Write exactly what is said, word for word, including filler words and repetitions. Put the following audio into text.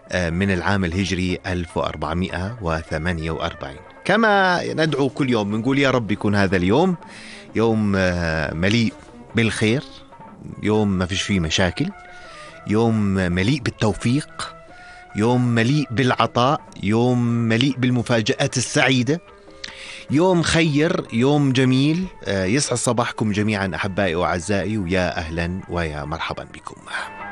من العام الهجري ألف وأربعمائة وثمانية وأربعين. كما ندعو كل يوم نقول يا رب يكون هذا اليوم يوم مليء بالخير، يوم ما فيش فيه مشاكل، يوم مليء بالتوفيق، يوم مليء بالعطاء، يوم مليء بالمفاجآت السعيدة، يوم خير، يوم جميل. يسعد صباحكم جميعا أحبائي وأعزائي، ويا أهلا ويا مرحبا بكم.